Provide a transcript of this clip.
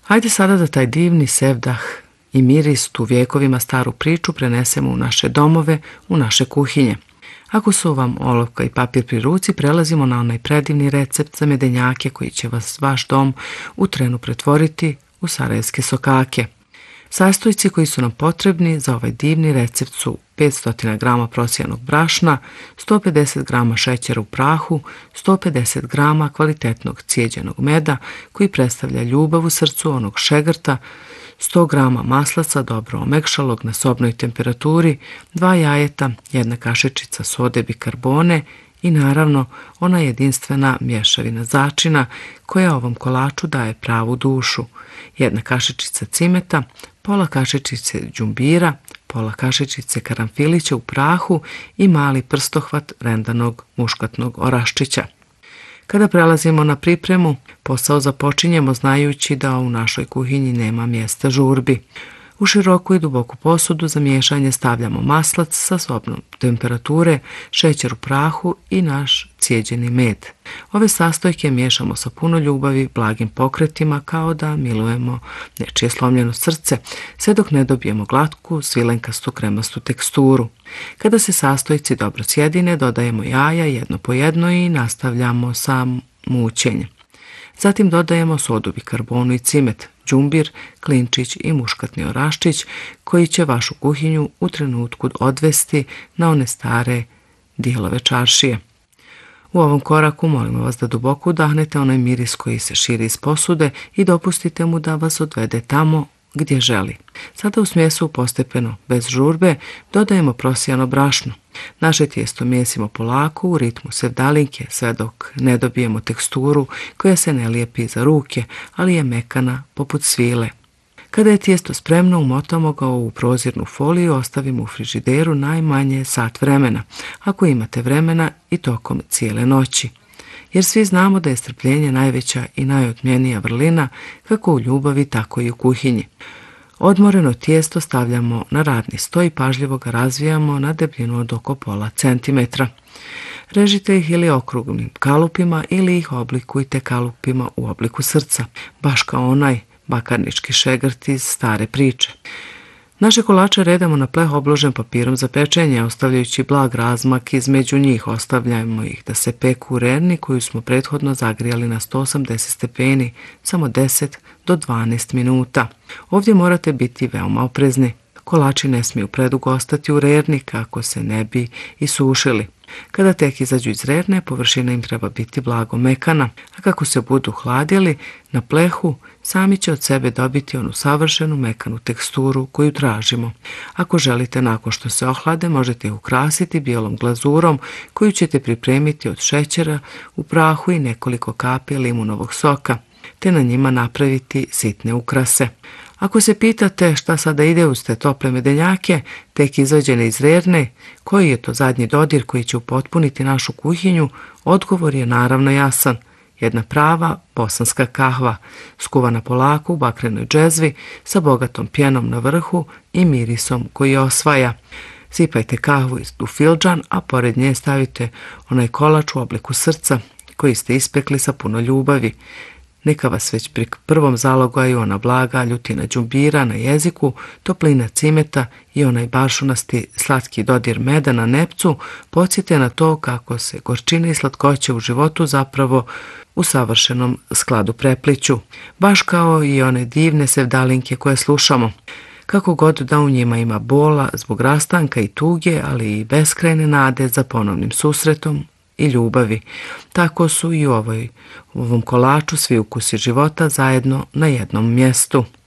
Hajde sada da taj divni sevdah i miris, tu vjekovima staru priču, prenesemo u naše domove, u naše kuhinje. Ako su vam olovka i papir pri ruci, prelazimo na onaj predivni recept za medenjake koji će vaš dom u trenu pretvoriti u sarajevske sokake. Sastojci koji su nam potrebni za ovaj divni recept su 500 g prosijanog brašna, 150 g šećera u prahu, 150 g kvalitetnog cijeđenog meda koji predstavlja ljubav u srcu onog šegrta, 100 g maslaca dobro omekšalog na sobnoj temperaturi, 2 jajeta, 1 kašičica sode bikarbone i naravno ona jedinstvena mješavina začina koja ovom kolaču daje pravu dušu, 1 kašičica cimeta, pola kašičice đumbira, pola kašičice karanfilića u prahu i mali prstohvat rendanog muškatnog oraščića. Kada prelazimo na pripremu, posao započinjemo znajući da u našoj kuhinji nema mjesta žurbi. U široku i duboku posudu za miješanje stavljamo maslac sa sobnom temperature, šećer u prahu i naš cijeđeni med. Ove sastojke miješamo sa puno ljubavi, blagim pokretima kao da milujemo nečije slomljeno srce, sve dok ne dobijemo glatku, svilenkastu, kremastu teksturu. Kada se sastojci dobro sjedine, dodajemo jaja jedno po jedno i nastavljamo sa mućenjem. Zatim dodajemo sodu bikarbonu i cimet, đumbir, klinčić i muškatni oraščić koji će vašu kuhinju u trenutku odvesti na one stare dijelove čaršije. U ovom koraku molimo vas da duboko udahnete onaj miris koji se širi iz posude i dopustite mu da vas odvede tamo gdje želi. Sada u smjesu postepeno, bez žurbe, dodajemo prosijano brašno. Naše tijesto mijesimo polako u ritmu sevdalinke sve dok ne dobijemo teksturu koja se ne lijepi za ruke, ali je mekana poput svile. Kada je tijesto spremno, umotamo ga u prozirnu foliju i ostavimo u frižideru najmanje sat vremena, ako imate vremena i tokom cijele noći. Jer svi znamo da je strpljenje najveća i najotmjenija vrlina kako u ljubavi, tako i u kuhinji. Odmoreno tijesto stavljamo na radni sto i pažljivo ga razvijamo na debljinu od oko pola centimetra. Režite ih ili okruglim kalupima ili ih oblikujte kalupima u obliku srca, baš kao onaj bakarnički šegrt iz stare priče. Naše kolače redamo na pleh obložen papirom za pečenje, ostavljajući blag razmak između njih. Ostavljamo ih da se peku u rerni koju smo prethodno zagrijali na 180 stepeni, samo 10 do 12 minuta. Ovdje morate biti veoma oprezni. Kolači ne smiju predugo ostati u rerni kako se ne bi isušili. Kada tek izađu iz rerne, površina im treba biti blago mekana, a kako se budu hladjeli na plehu, sami će od sebe dobiti onu savršenu mekanu teksturu koju tražimo. Ako želite nakon što se ohlade, možete ih ukrasiti bijelom glazurom koju ćete pripremiti od šećera u prahu i nekoliko kapi limunovog soka, te na njima napraviti sitne ukrase. Ako se pitate šta sada ide uz te tople medenjake, tek izvađene iz rerne, koji je to zadnji dodir koji će upotpuniti našu kuhinju, odgovor je naravno jasan. Jedna prava bosanska kahva, skuvana polako u bakrenoj džezvi, sa bogatom pjenom na vrhu i mirisom koji je osvaja. Sipajte kahvu u fildžan, a pored nje stavite onaj kolač u obliku srca koji ste ispekli sa puno ljubavi. Neka vas već pri prvom zalogaju ona blaga ljutina đumbira na jeziku, toplina cimeta i onaj baršunasti slatki dodir meda na nepcu podsjete na to kako se gorčine i slatkoće u životu zapravo u savršenom skladu prepliću, baš kao i one divne sevdalinke koje slušamo. Kako god da u njima ima bola zbog rastanka i tuge, ali i beskrajne nade za ponovnim susretom i ljubavi. Tako su i u ovom kolaču svi ukusi života zajedno na jednom mjestu.